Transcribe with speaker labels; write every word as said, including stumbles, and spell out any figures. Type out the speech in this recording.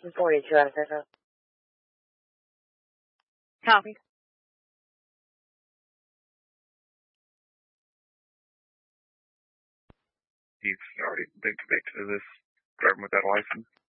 Speaker 1: forty-two out of Central. Copy.
Speaker 2: You've already been convicted of this, driving without a license.